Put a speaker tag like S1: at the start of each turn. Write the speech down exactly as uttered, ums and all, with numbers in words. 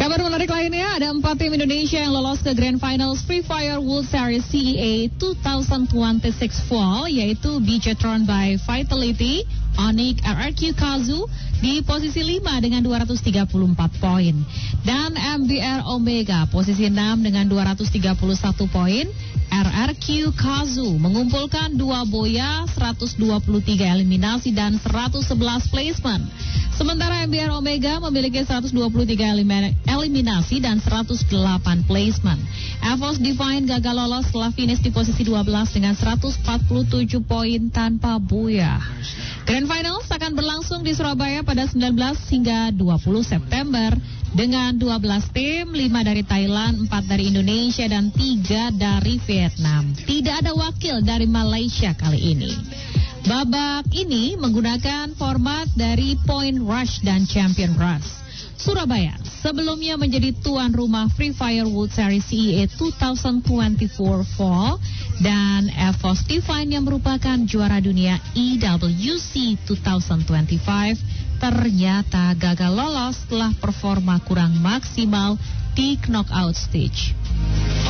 S1: Kabar menarik lainnya, ada empat tim Indonesia yang lolos ke Grand Finals Free Fire World Series C E A dua ribu dua puluh enam Fall, yaitu Beachatron by Vitality, Onyx, R R Q Kazu di posisi lima dengan dua ratus tiga puluh empat poin, dan M B R Omega posisi enam dengan dua ratus tiga puluh satu poin. R R Q Kazu mengumpulkan dua boya, seratus dua puluh tiga eliminasi dan seratus sebelas placement. Sementara M B R Omega memiliki seratus dua puluh tiga eliminasi dan seratus delapan placement. EVOS Divine gagal lolos setelah finish di posisi dua belas dengan seratus empat puluh tujuh poin tanpa boya. Grand Finals akan berlangsung di Surabaya pada sembilan belas hingga dua puluh September dengan dua belas tim, lima dari Thailand, empat dari Indonesia, dan tiga dari Vietnam. Tidak ada wakil dari Malaysia kali ini. Babak ini menggunakan format dari Point Rush dan Champion Rush. Surabaya sebelumnya menjadi tuan rumah Free Fire World Series C E A dua ribu dua puluh empat Fall, dan EVOS Divine yang merupakan juara dunia E W C dua ribu dua puluh lima ternyata gagal lolos setelah performa kurang maksimal di knockout stage.